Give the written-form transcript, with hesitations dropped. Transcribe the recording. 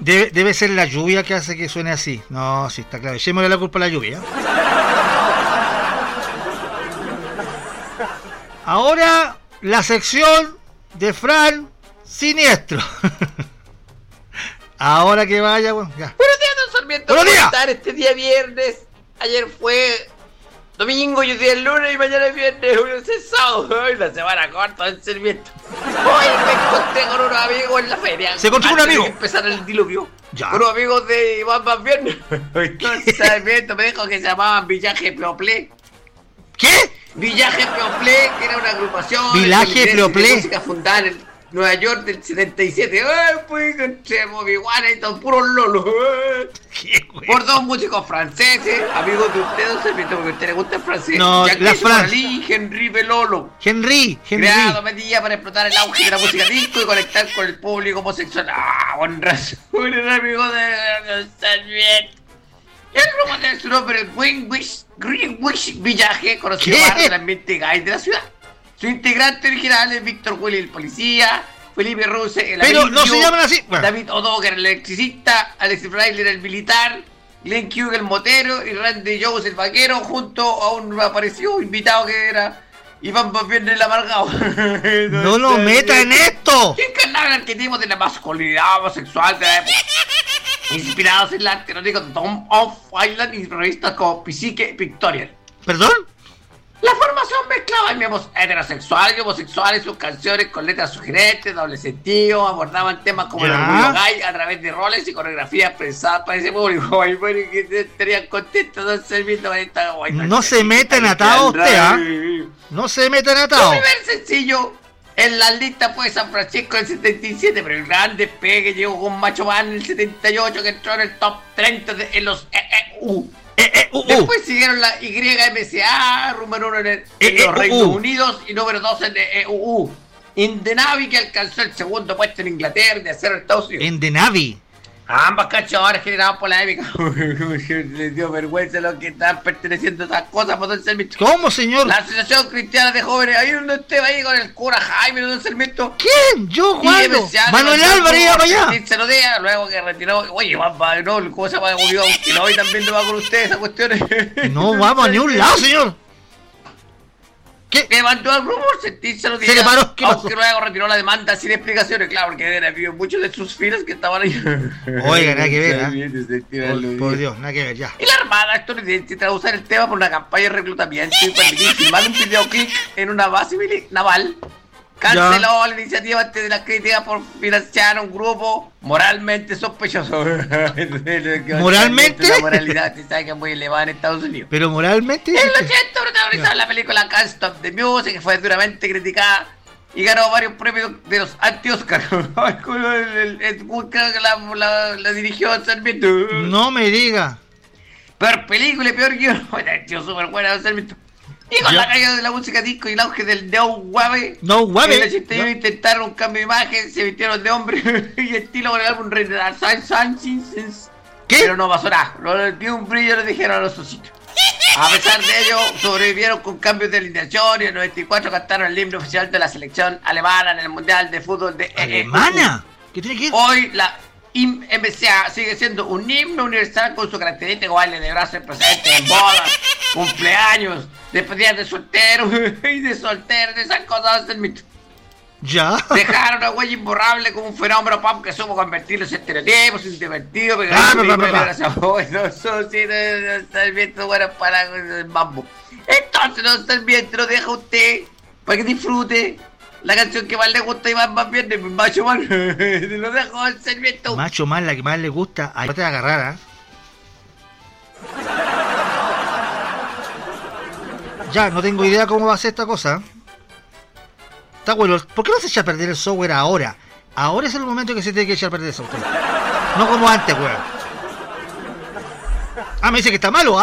Debe ser la lluvia que hace que suene así. No, sí, está claro. Echémosle la culpa a la lluvia. Ahora, la sección de Fran Siniestro. Ahora que vaya, bueno, ya. Buenos días, don Sarmiento. ¡Buenos días! ¿Cómo están? Este día viernes. Ayer fue domingo, y hoy día es lunes y mañana es viernes. Hoy es sábado. Hoy la semana corta, don Sarmiento. Hoy me encontré con unos amigos en la feria. ¿Se encontró un amigo? Antes de empezar el diluvio. Ya. Unos amigos de Iván Más Viernes. Entonces Sarmiento me dijo que se llamaban Villaje Peoplé. ¿Qué? Villaje Peoplé, que era una agrupación Villaje Peoplé. de música fundada en Nueva York del 77. Pues encontremos iguana y todos puros lolos. ¿Qué, güey? Por dos músicos franceses, amigos de ustedes, don Sarmiento, porque a usted le gusta el francés. No, la Francia. y Henry Belolo. Henry. Creado medida para explotar el auge de la música disco y conectar con el público homosexual. Con razón, era amigo de don Sarmiento. El grupo de su nombre es Greenwich Villaje, conocido más del ambiente gay de la ciudad. Su integrante original es Víctor Willy, el policía, Felipe Ruse, el Pero amigo, no se llaman así. Bueno. David Odoker, el electricista, Alex Frailer, el militar, Glenn Hughes, el motero, y Randy Jones, el vaquero, junto a un aparecido invitado que era Iván Más Viernes, el amargado. ¡No lo meta en esto! Que encarnaba el arquetipo de la masculinidad homosexual de la época. Inspirados en el arte erótico de Tom of Island y revistas como Psyche Pictorial. ¿Perdón? La formación mezclaba miembros heterosexuales y homosexuales, sus canciones con letras sugerentes, doble sentido, abordaban temas como el orgullo gay a través de roles y coreografías pensadas para ese público. Ay, bueno, y que estarían contentos de ser viendo esta guay. No se metan atados usted, ¿ah? No se metan atados. Su primer sencillo en la lista fue San Francisco del 77, pero el gran despegue llegó con Macho Man en el 78, que entró en el top 30 en los EEU. Después siguieron la YMCA, número 1 en los Reinos Unidos y número 2 en EUU. In the Navy, que alcanzó el segundo puesto en Inglaterra de hacer Estados Unidos. En The Navy. Ambas cachorras generaban polémica. Les dio vergüenza lo que estaban perteneciendo a esas cosas, por don Sarmiento. ¿Cómo, señor? La Asociación Cristiana de Jóvenes, ahí donde usted va ahí con el cura Jaime, don Sarmiento. ¿Quién? ¿Yo? ¿Cuándo? Manuel Álvarez iba para allá. Se lo diga, luego que retiró. Oye, va, no, ¿cómo se llama? Que no, hoy también no va con ustedes esas cuestiones. No vamos a ni un lado, señor. Que mandó al rumor, sentirse los días. Se le paró, ¿qué pasó? Aunque luego retiró la demanda sin explicaciones, claro, porque era muchos de sus filas que estaban ahí. Oiga, nada que ver, ¿eh? Por Dios, nada que ver, ya. Y la Armada estadounidense tras usar el tema por una campaña de reclutamiento y permitir filmar un videoclip en una base naval, canceló la iniciativa antes de las críticas por financiar un grupo moralmente sospechoso. ¿Moralmente? La moralidad, usted sabe que es muy elevada en Estados Unidos. Pero moralmente. En el 80 protagonizó la película Can't Stop the Music, que fue duramente criticada y ganó varios premios de los anti-Oscar. Creo que la dirigió Sarmiento. No me diga. Peor película y peor guión. Tío, súper buena Sarmiento. Y con la caída de la música disco y el auge del No Wave, en el 81 intentaron un cambio de imagen, se vistieron de hombre y estilo con el álbum Renaissance. ¿Qué? Pero no pasó nada, lo dio un brillo, le dijeron a los ositos. A pesar de ello, sobrevivieron con cambios de alineación y en el 94 cantaron el himno oficial de la selección alemana en el Mundial de Fútbol de ¿Alemana? ¿Qué tiene que ir? Hoy la MCA sigue siendo un himno universal con su característico baile de brazos presentes en bodas, cumpleaños, despedidas de solteros y de solteros, de esas cosas del mito. Ya. Dejaron una huella imborrable como un fenómeno pop que supo convertir los estereotipos en divertidos, eso sí, no está viendo bueno para el mambo. Entonces no está bien, te lo deja usted para que disfrute la canción que más le gusta y más bien de Macho Man. Te lo dejo al Sarmiento. Macho Man, la que más le gusta. Ahí te va a agarrar, ¿eh? Ya, no tengo idea cómo va a ser esta cosa. Está bueno. ¿Por qué no se echa a perder el software ahora? Ahora es el momento que se tiene que echar a perder el software. No como antes, weón. Ah, me dice que está malo, ¿ah?